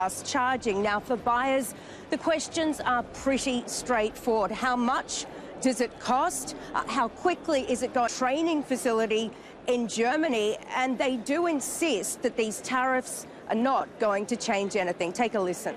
Charging. Now, for buyers, the questions are pretty straightforward. How much does it cost? How quickly is it got a training facility in Germany? And they do insist that these tariffs are not going to change anything. Take a listen.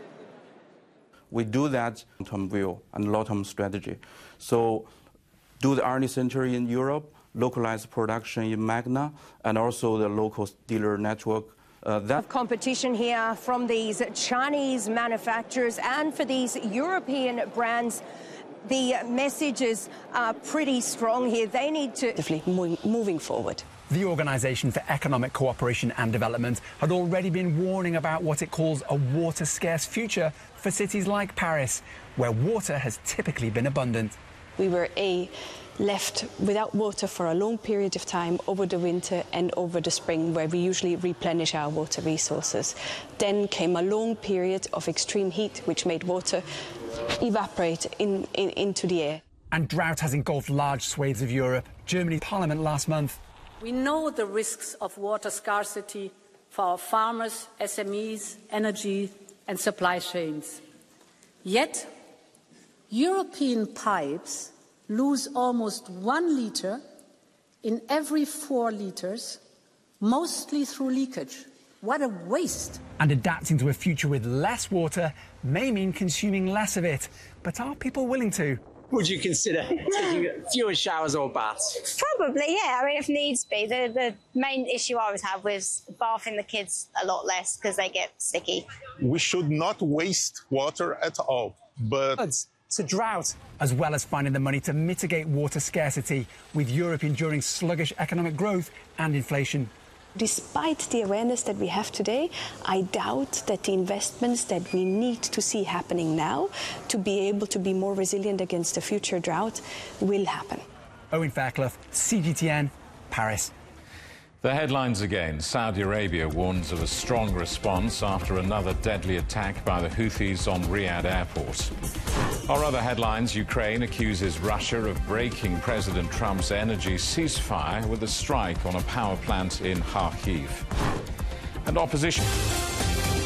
We do that long-term view and long-term strategy. So do the R&D center in Europe, localize production in Magna, and also the local dealer network. Of competition here from these Chinese manufacturers and for these European brands. The messages are pretty strong here. They need to... Moving forward. The Organisation for Economic Cooperation and Development had already been warning about what it calls a water-scarce future for cities like Paris, where water has typically been abundant. We were left without water for a long period of time over the winter and over the spring, where we usually replenish our water resources. Then came a long period of extreme heat, which made water evaporate into the air. And drought has engulfed large swathes of Europe. Germany's parliament last month. We know the risks of water scarcity for our farmers, SMEs, energy and supply chains. Yet, European pipes lose almost 1 litre in every 4 litres, mostly through leakage. What a waste! And adapting to a future with less water may mean consuming less of it. But are people willing to? Would you consider taking fewer showers or baths? Probably, yeah. I mean, if needs be. The main issue I always have was bathing the kids a lot less because they get sticky. We should not waste water at all, but... to drought, as well as finding the money to mitigate water scarcity, with Europe enduring sluggish economic growth and inflation. Despite the awareness that we have today, I doubt that the investments that we need to see happening now to be able to be more resilient against a future drought will happen. Owen Fairclough, CGTN, Paris. The headlines again. Saudi Arabia warns of a strong response after another deadly attack by the Houthis on Riyadh airport. Our other headlines: Ukraine accuses Russia of breaking President Trump's energy ceasefire with a strike on a power plant in Kharkiv. And opposition...